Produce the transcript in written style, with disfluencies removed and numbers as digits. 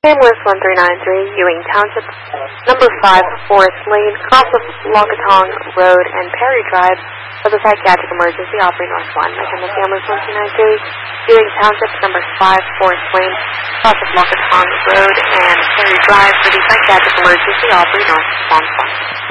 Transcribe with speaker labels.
Speaker 1: Ambulance 1393, Ewing Township, number 5, Forest Lane, cross of Lockatong Road and Perry Drive for the psychiatric emergency, operating North 1. Again, Ambulance 1393, Ewing Township, number 5, Forest Lane, cross of Lockatong Road and Perry Drive for the psychiatric emergency, operating North 1.